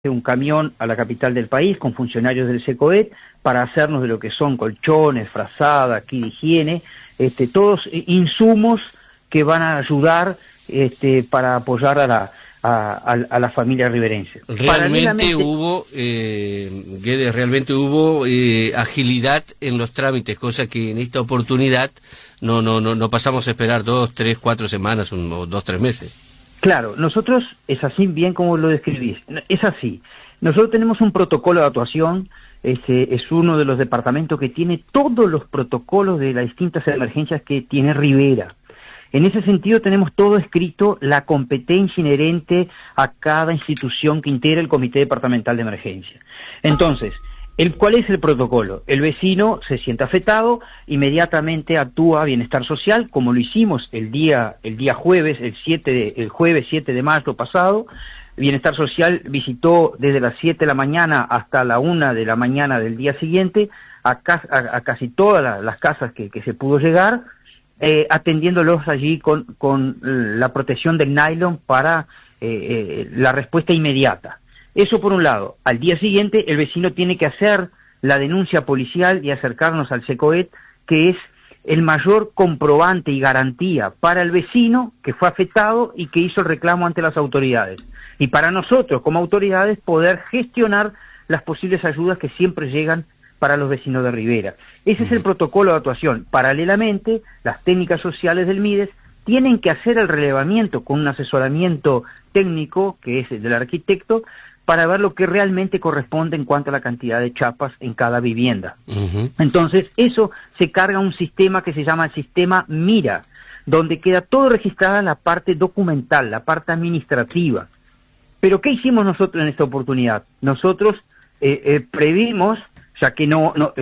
un camión a la capital del país con funcionarios del SECOET para hacernos de lo que son colchones, frazada, kit de higiene, todos insumos que van a ayudar para apoyar a la familia riverense. Realmente hubo, Guedes, realmente hubo agilidad en los trámites, cosa que en esta oportunidad no pasamos a esperar 2, 3, 4 semanas o 2, 3 meses. Claro, nosotros, es así bien como lo describís, es así. Nosotros tenemos un protocolo de actuación, es uno de los departamentos que tiene todos los protocolos de las distintas emergencias que tiene Rivera. En ese sentido tenemos todo escrito, la competencia inherente a cada institución que integra el Comité Departamental de Emergencia. Entonces, ¿cuál es el protocolo? El vecino se siente afectado, inmediatamente actúa Bienestar Social, como lo hicimos el día jueves, el jueves 7 de mayo pasado. Bienestar Social visitó desde las 7 de la mañana hasta la 1 de la mañana del día siguiente a casi todas las casas que se pudo llegar, atendiéndolos allí con la protección del nylon para la respuesta inmediata. Eso por un lado. Al día siguiente el vecino tiene que hacer la denuncia policial y acercarnos al SECOET, que es el mayor comprobante y garantía para el vecino que fue afectado y que hizo el reclamo ante las autoridades. Y para nosotros como autoridades poder gestionar las posibles ayudas que siempre llegan para los vecinos de Rivera. Ese es el protocolo de actuación. Paralelamente, las técnicas sociales del MIDES tienen que hacer el relevamiento con un asesoramiento técnico, que es el del arquitecto, para ver lo que realmente corresponde en cuanto a la cantidad de chapas en cada vivienda. Entonces, eso se carga a un sistema que se llama el sistema MIRA, donde queda todo registrada la parte documental, la parte administrativa. Pero, ¿qué hicimos nosotros en esta oportunidad? Nosotros previmos, ya que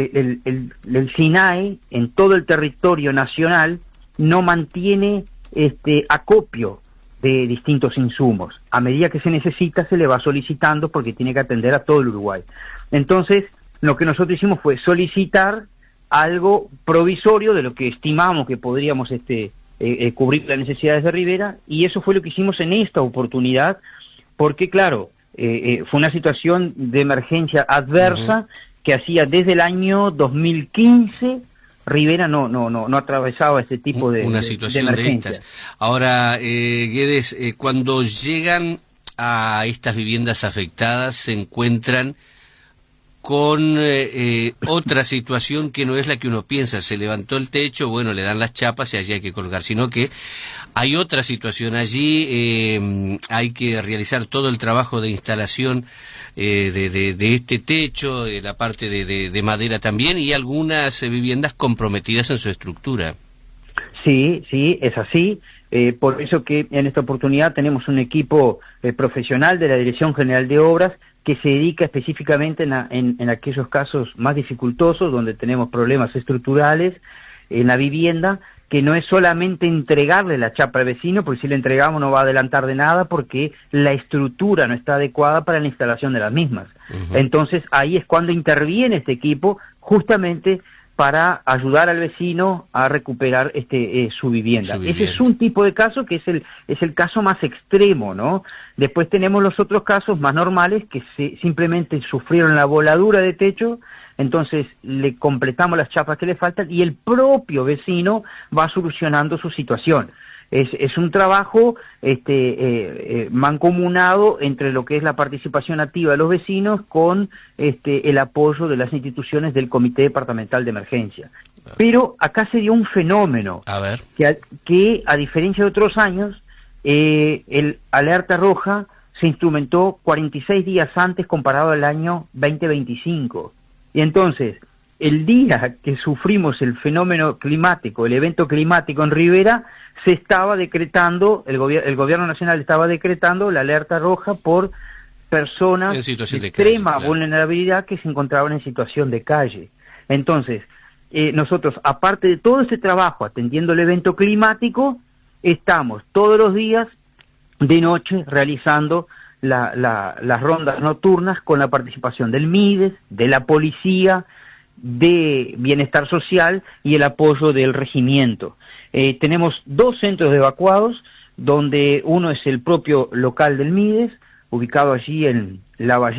el SINAE en todo el territorio nacional no mantiene acopio de distintos insumos. A medida que se necesita se le va solicitando porque tiene que atender a todo el Uruguay. Entonces, lo que nosotros hicimos fue solicitar algo provisorio de lo que estimamos que podríamos cubrir las necesidades de Rivera, y eso fue lo que hicimos en esta oportunidad, porque claro, fue una situación de emergencia adversa que hacía desde el año 2015 Rivera no atravesaba ese tipo de una situación de emergencia. estas. Ahora, Guedes, cuando llegan a estas viviendas afectadas se encuentran con otra situación que no es la que uno piensa. Se levantó el techo, bueno, le dan las chapas y allí hay que colgar, sino que hay otra situación allí, hay que realizar todo el trabajo de instalación de este techo, de la parte de madera también, y algunas viviendas comprometidas en su estructura. Sí, es así. Por eso que en esta oportunidad tenemos un equipo profesional de la Dirección General de Obras que se dedica específicamente en aquellos casos más dificultosos, donde tenemos problemas estructurales en la vivienda, que no es solamente entregarle la chapa al vecino, porque si le entregamos no va a adelantar de nada, porque la estructura no está adecuada para la instalación de las mismas. Entonces ahí es cuando interviene este equipo, justamente para ayudar al vecino a recuperar su vivienda. Ese es un tipo de caso que es el caso más extremo, ¿no? Después tenemos los otros casos más normales que simplemente sufrieron la voladura de techo, entonces le completamos las chapas que le faltan y el propio vecino va solucionando su situación. Es un trabajo mancomunado entre lo que es la participación activa de los vecinos con el apoyo de las instituciones del Comité Departamental de Emergencia. Pero acá se dio un fenómeno que a diferencia de otros años, el alerta roja se instrumentó 46 días antes comparado al año 2025. Y entonces, el día que sufrimos el fenómeno climático, el evento climático en Rivera, se estaba decretando, el gobierno nacional estaba decretando la alerta roja por personas de extrema vulnerabilidad que se encontraban en situación de calle. Entonces, nosotros, aparte de todo este trabajo atendiendo el evento climático, estamos todos los días de noche realizando las rondas nocturnas con la participación del MIDES, de la policía, de Bienestar Social y el apoyo del regimiento. Tenemos 2 centros de evacuados, donde uno es el propio local del MIDES, ubicado allí en La